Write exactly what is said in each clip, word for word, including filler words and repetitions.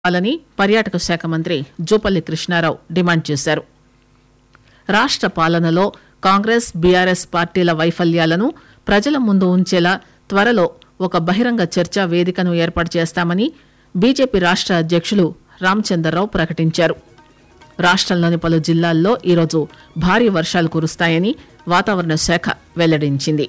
చేయాలని పర్యాటక శాఖ మంత్రి జూపల్లి కృష్ణారావు డిమాండ్ చేశారు. రాష్ట పాలనలో కాంగ్రెస్ బీఆర్ఎస్ పార్టీల వైఫల్యాలను ప్రజల ముందు ఉంచేలా త్వరలో ఒక బహిరంగ చర్చా వేదికను ఏర్పాటు చేస్తామని బీజేపీ రాష్ట అధ్యక్షులు రామచంద్రరావు ప్రకటించారు. రాష్టంలోని పలు జిల్లాల్లో ఈరోజు భారీ వర్షాలు కురుస్తాయని వాతావరణ శాఖ వెల్లడించింది.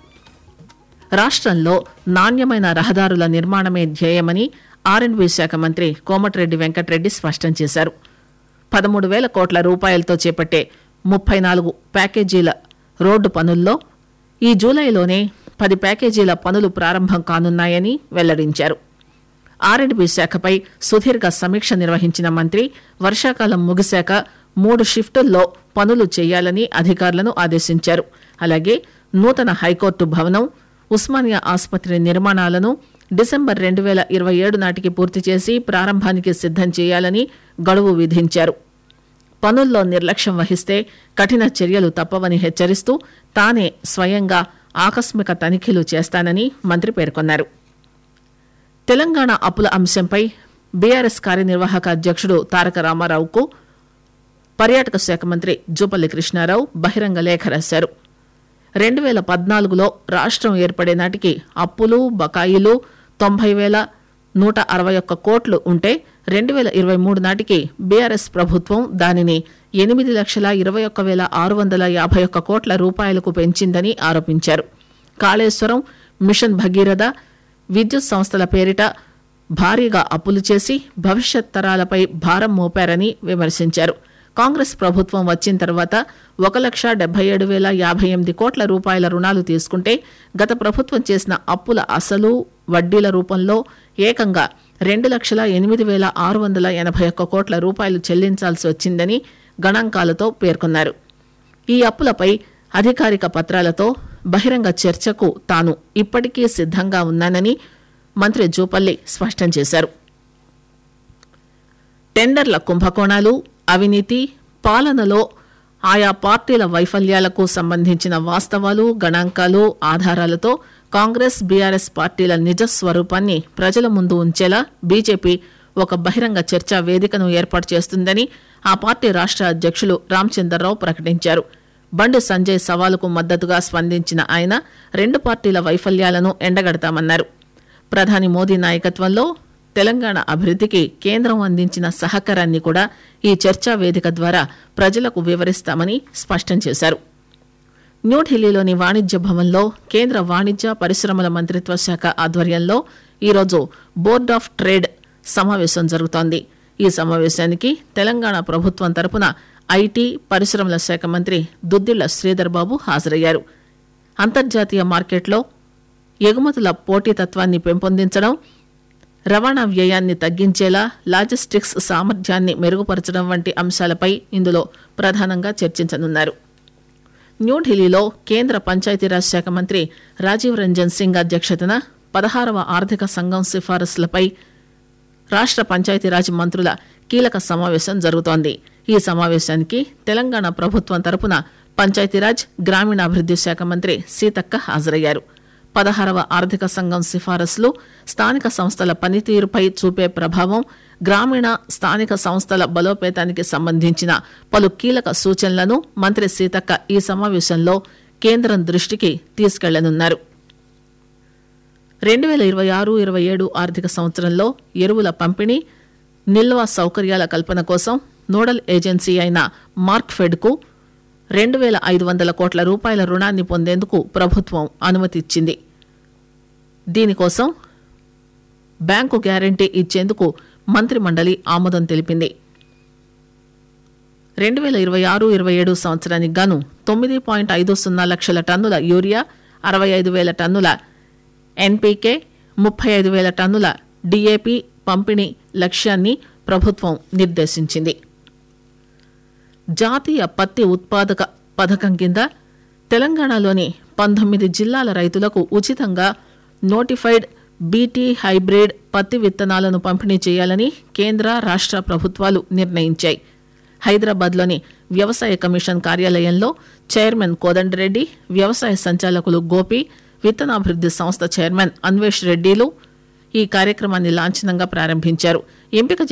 రాష్టంలో నాణ్యమైన రహదారుల నిర్మాణమే ధ్యేయమని ఆర్ అండ్ బి శాఖ మంత్రి కోమటిరెడ్డి వెంకటరెడ్డి స్పష్టం చేశారు. పదమూడు వేల కోట్ల రూపాయలతో చేపట్టే ముప్పై నాలుగు ప్యాకేజీల రోడ్డు పనుల్లో ఈ జూలైలోనే పది ప్యాకేజీల పనులు ప్రారంభం కానున్నాయని వెల్లడించారు. ఆర్ అండ్ బి శాఖపై సుదీర్ఘ సమీక్ష నిర్వహించిన మంత్రి వర్షాకాలం ముగిశాక మూడు షిఫ్టుల్లో పనులు చేయాలని అధికారులను ఆదేశించారు. అలాగే నూతన హైకోర్టు భవనం, ఉస్మానియా ఆసుపత్రి నిర్మాణాలను డిసెంబర్ రెండు వేల ఇరవై ఏడు నాటికి పూర్తి చేసి ప్రారంభానికి సిద్దం చేయాలని గడువు విధించారు. పనుల్లో నిర్లక్ష్యం వహిస్తే కఠిన చర్యలు తప్పవని హెచ్చరిస్తూ తానే స్వయంగా ఆకస్మిక తనిఖీలు చేస్తానని మంత్రి పేర్కొన్నారు. తెలంగాణ అప్పుల అంశంపై బీఆర్ఎస్ కార్యనిర్వాహక అధ్యక్షుడు తారక రామారావుకు పర్యాటక శాఖ మంత్రి జూపల్లి కృష్ణారావు బహిరంగ లేఖ రాశారు. రెండు వేల పద్నాలుగులో రాష్టం ఏర్పడే నాటికి అప్పులు బకాయిలు తొంభై వేల నూట అరవై ఒక్క కోట్లు ఉంటే రెండు వేల ఇరవై మూడు నాటికి బీఆర్ఎస్ ప్రభుత్వం దానిని ఎనిమిది లక్షల ఇరవై ఒక్క వేల ఆరు వందల యాభై ఒక్క కోట్ల రూపాయలకు పెంచిందని ఆరోపించారు. కాళేశ్వరం, మిషన్ భగీరథ, విద్యుత్ సంస్థల పేరిట భారీగా అప్పులు చేసి భవిష్యత్ తరాలపై భారం మోపారని విమర్శించారు. కాంగ్రెస్ ప్రభుత్వం వచ్చిన తర్వాత ఒక లక్ష డెబ్బై ఏడు వేల యాభై ఎనిమిది కోట్ల రూపాయల రుణాలు తీసుకుంటే గత ప్రభుత్వం చేసిన అప్పుల అసలు వడ్డీల రూపంలో ఏకంగా రెండు లక్షల ఎనిమిది వేల ఆరు వందల ఎనభై ఒక్క కోట్ల రూపాయలు చెల్లించాల్సి వచ్చిందని గణాంకాలతో పేర్కొన్నారు. ఈ అప్పులపై అధికారిక పత్రాలతో బహిరంగ చర్చకు తాను ఇప్పటికీ సిద్దంగా ఉన్నానని మంత్రి జూపల్లి స్పష్టం చేశారు. టెండర్ల కుంభకోణాలు, అవినీతి, పాలనలో ఆయా పార్టీల వైఫల్యాలకు సంబంధించిన వాస్తవాలు, గణాంకాలు, ఆధారాలతో కాంగ్రెస్ బీఆర్ఎస్ పార్టీల నిజస్వరూపాన్ని ప్రజల ముందు ఉంచేలా బీజేపీ ఒక బహిరంగ చర్చా వేదికను ఏర్పాటు చేస్తుందని ఆ పార్టీ రాష్ట అధ్యక్షులు రామచంద్రరావు ప్రకటించారు. బండి సంజయ్ సవాలుకు మద్దతుగా స్పందించిన ఆయన రెండు పార్టీల వైఫల్యాలను ఎండగడతామన్నారు. ప్రధాని మోదీ నాయకత్వంలో తెలంగాణ అభివృద్ధికి కేంద్రం అందించిన సహకారాన్ని కూడా ఈ చర్చా వేదిక ద్వారా ప్రజలకు వివరిస్తామని స్పష్టం చేశారు. న్యూఢిల్లీలోని వాణిజ్య భవన్లో కేంద్ర వాణిజ్య పరిశ్రమల మంత్రిత్వ శాఖ ఆధ్వర్యంలో ఈరోజు బోర్డ్ ఆఫ్ ట్రేడ్ సమావేశం జరుగుతోంది. ఈ సమావేశానికి తెలంగాణ ప్రభుత్వం తరపున ఐటీ పరిశ్రమల శాఖ మంత్రి దుద్దిళ్ల శ్రీధర్ బాబు హాజరయ్యారు. అంతర్జాతీయ మార్కెట్లో ఎగుమతుల పోటీతత్వాన్ని పెంపొందించడం, రవాణా వ్యయాన్ని తగ్గించేలా లాజిస్టిక్స్ సామర్థ్యాన్ని మెరుగుపరచడం వంటి అంశాలపై ఇందులో ప్రధానంగా చర్చించనున్నారు. న్యూఢిల్లీలో కేంద్ర పంచాయతీరాజ్ శాఖ మంత్రి రాజీవ్ రంజన్ సింగ్ అధ్యక్షతన పదహారవ ఆర్థిక సంఘం సిఫారసులపై రాష్ట పంచాయతీరాజ్ మంత్రుల కీలక సమావేశం జరుగుతోంది. ఈ సమావేశానికి తెలంగాణ ప్రభుత్వం తరపున పంచాయతీరాజ్, గ్రామీణాభివృద్ది శాఖ మంత్రి సీతక్క హాజరయ్యారు. పదహారవ ఆర్థిక సంఘం సిఫారసులు స్థానిక సంస్థల పనితీరుపై చూపే ప్రభావం, గ్రామీణ స్థానిక సంస్థల బలోపేతానికి సంబంధించిన పలు కీలక సూచనలను మంత్రి సీతక్క ఈ సమావేశంలో కేంద్రం దృష్టికి తీసుకెళ్లనున్నారు. రెండు వేల ఇరవై ఆరు ఇరవై ఏడు ఆర్థిక సంవత్సరంలో ఎరువుల పంపిణీ, నిల్వ సౌకర్యాల కల్పన కోసం నోడల్ ఏజెన్సీ అయిన మార్క్ఫెడ్కు రెండు వేల ఐదు వందల కోట్ల రూపాయల రుణాన్ని పొందేందుకు ప్రభుత్వం అనుమతిచ్చింది. దీనికోసం బ్యాంకు గ్యారంటీ ఇచ్చేందుకు మంత్రి మండలి ఆమోదం తెలిపింది. రెండు వేల ఇరవై ఆరు ఇరవై ఏడు సంవత్సరానికి గాను తొమ్మిది పాయింట్ ఐదు సున్నా లక్షల టన్నుల యూరియా, అరవై ఐదు వేల టన్నుల ఎన్పీకే, ముప్పై ఐదు వేల టన్నుల డీఏపీ పంపిణీ లక్ష్యాన్ని ప్రభుత్వం నిర్దేశించింది. జాతీయ పత్తి ఉత్పాదక పథకం కింద తెలంగాణలోని పంతొమ్మిది జిల్లాల రైతులకు ఉచితంగా నోటిఫైడ్ బీటీ హైబ్రిడ్ పత్తి విత్తనాలను పంపిణీ చేయాలని కేంద్ర రాష్ట ప్రభుత్వాలు నిర్ణయించాయి. హైదరాబాద్లోని వ్యవసాయ కమిషన్ కార్యాలయంలో చైర్మన్ కోదండరెడ్డి, వ్యవసాయ సంచాలకులు గోపి, విత్తనాభివృద్ది సంస్థ చైర్మన్ అన్వేష్ రెడ్డిలు ఈ కార్యక్రమాన్ని లాంఛనంగా ప్రారంభించారు. ఎంపిక